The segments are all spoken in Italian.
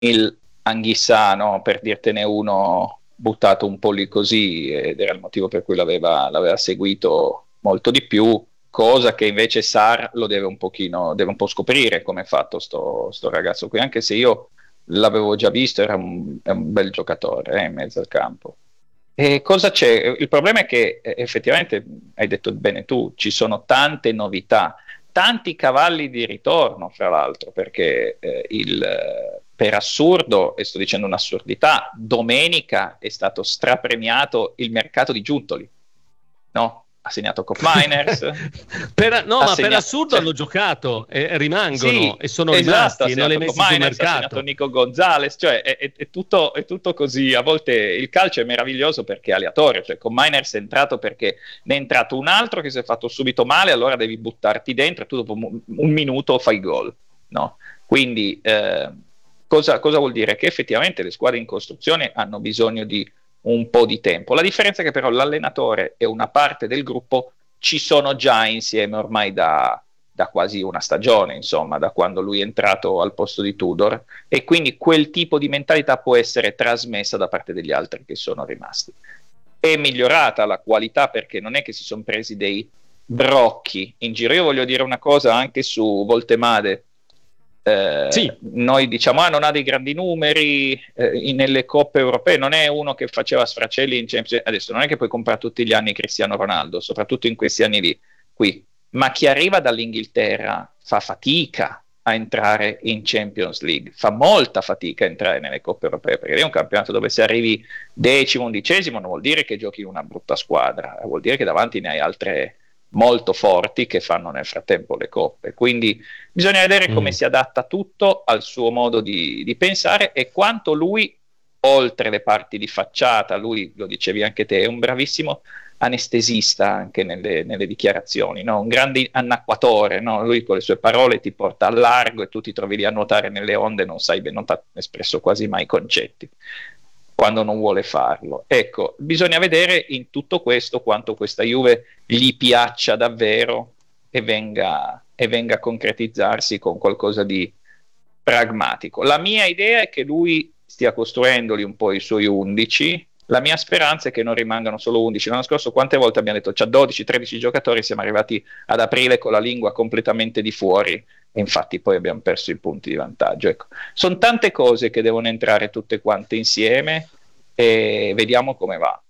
il Anghissà, no? Per dirtene uno buttato un po' lì così, ed era il motivo per cui l'aveva seguito molto di più, cosa che invece Sar lo deve un po' scoprire come è fatto sto ragazzo qui, anche se io l'avevo già visto, è un bel giocatore in mezzo al campo. E cosa c'è? Il problema è che effettivamente, hai detto bene tu, ci sono tante novità, tanti cavalli di ritorno, fra l'altro, perché per assurdo, e sto dicendo un'assurdità, domenica è stato strapremiato il mercato di Giuntoli, no? Ha segnato Cop Miners. Ma per assurdo hanno giocato e rimangono, sì, e sono esatto, rimasti, non li hai messi sul mercato. Ha segnato Nico Gonzalez, cioè è tutto così. A volte il calcio è meraviglioso perché è aleatorio, cioè Cop Miners è entrato perché ne è entrato un altro che si è fatto subito male, allora devi buttarti dentro e tu dopo un minuto fai gol, no? Quindi cosa vuol dire? Che effettivamente le squadre in costruzione hanno bisogno di un po' di tempo. La differenza è che però l'allenatore e una parte del gruppo ci sono già insieme ormai da quasi una stagione, insomma, da quando lui è entrato al posto di Tudor, e quindi quel tipo di mentalità può essere trasmessa da parte degli altri che sono rimasti. È migliorata la qualità perché non è che si sono presi dei brocchi in giro. Io voglio dire una cosa anche su Voltemade. Sì. Noi diciamo non ha dei grandi numeri nelle coppe europee, non è uno che faceva sfracelli in Champions. Adesso non è che puoi comprare tutti gli anni Cristiano Ronaldo, soprattutto in questi anni lì qui, ma chi arriva dall'Inghilterra fa fatica a entrare in Champions League, fa molta fatica a entrare nelle coppe europee, perché è un campionato dove se arrivi 10º, 11º non vuol dire che giochi in una brutta squadra, vuol dire che davanti ne hai altre molto forti che fanno nel frattempo le coppe, quindi bisogna vedere come si adatta tutto al suo modo di pensare e quanto lui, oltre le parti di facciata, lui, lo dicevi anche te, è un bravissimo anestesista anche nelle dichiarazioni, no? Un grande annacquatore, no? Lui con le sue parole ti porta al largo e tu ti trovi lì a nuotare nelle onde, non sai bene, non ti ha espresso quasi mai concetti quando non vuole farlo. Ecco, bisogna vedere in tutto questo quanto questa Juve gli piaccia davvero e venga a concretizzarsi con qualcosa di pragmatico. La mia idea è che lui stia costruendoli un po' i suoi 11. La mia speranza è che non rimangano solo 11. L'anno scorso quante volte abbiamo detto c'ha 12-13 giocatori, siamo arrivati ad aprile con la lingua completamente di fuori e infatti poi abbiamo perso i punti di vantaggio. Ecco, sono tante cose che devono entrare tutte quante insieme e vediamo come va.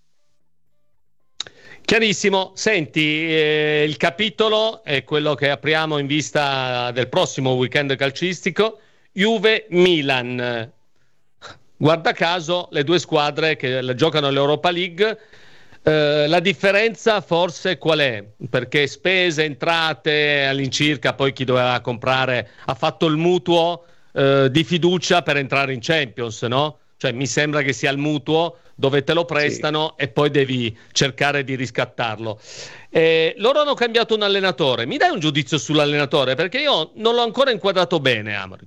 Chiarissimo. Senti, il capitolo è quello che apriamo in vista del prossimo weekend calcistico, Juve-Milan. Guarda caso le due squadre che giocano all'Europa League. La differenza forse qual è? Perché spese, entrate all'incirca, poi chi doveva comprare ha fatto il mutuo di fiducia per entrare in Champions, no? Cioè mi sembra che sia il mutuo dove te lo prestano e poi devi cercare di riscattarlo. Loro hanno cambiato un allenatore. Mi dai un giudizio sull'allenatore? Perché io non l'ho ancora inquadrato bene, Amorim.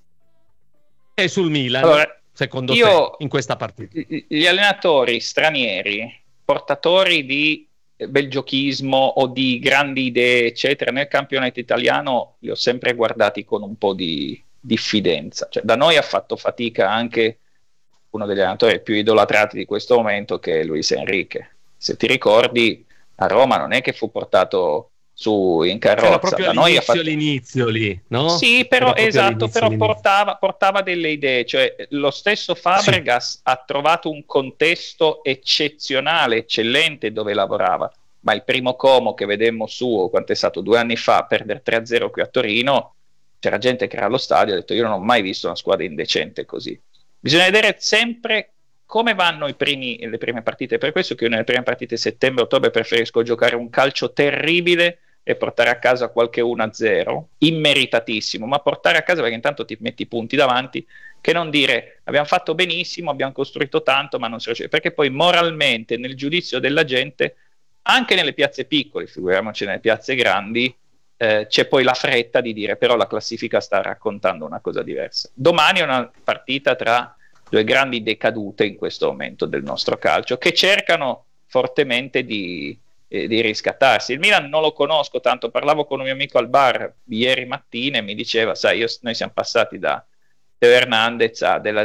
E sul Milan, allora, secondo te, in questa partita? Gli allenatori stranieri, portatori di belgiochismo o di grandi idee, eccetera, nel campionato italiano li ho sempre guardati con un po' di diffidenza. Cioè, da noi ha fatto fatica anche uno degli allenatori più idolatrati di questo momento, che è Luis Enrique. Se ti ricordi, a Roma non è che fu portato su in carrozza. Era proprio all'inizio lì, no? Sì, però esatto, però portava delle idee, cioè lo stesso Fabregas ha trovato un contesto eccezionale, eccellente dove lavorava, ma il primo Como che vedemmo su, quanto è stato 2 anni fa, perdere 3-0 qui a Torino, c'era gente che era allo stadio e ha detto io non ho mai visto una squadra indecente così. Bisogna vedere sempre come vanno le prime partite, per questo che io nelle prime partite settembre-ottobre preferisco giocare un calcio terribile e portare a casa qualche 1-0, immeritatissimo, ma portare a casa perché intanto ti metti i punti davanti, che non dire abbiamo fatto benissimo, abbiamo costruito tanto, ma non si riesce, perché poi moralmente nel giudizio della gente, anche nelle piazze piccole, figuriamoci nelle piazze grandi, c'è poi la fretta di dire però la classifica sta raccontando una cosa diversa. Domani è una partita tra 2 grandi decadute in questo momento del nostro calcio, che cercano fortemente di riscattarsi. Il Milan non lo conosco tanto, parlavo con un mio amico al bar ieri mattina e mi diceva, sai, noi siamo passati da Teo Hernandez ha